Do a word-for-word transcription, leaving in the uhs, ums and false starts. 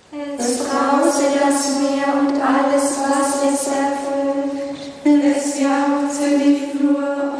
Es brauste das Meer und alles, was es erfüllt. Es jauchzte die Flur